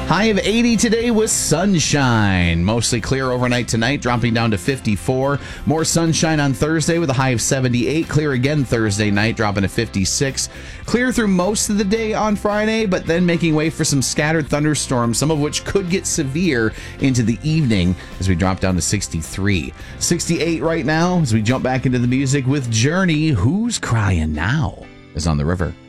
High of 80 today with sunshine. Mostly clear overnight tonight, dropping down to 54. More sunshine on Thursday with a high of 78. Clear again Thursday night, dropping to 56. Clear through most of the day on Friday, but then making way for some scattered thunderstorms, some of which could get severe into the evening as we drop down to 63. 68 right now as we jump back into the music with Journey. Who's Crying Now is on the river.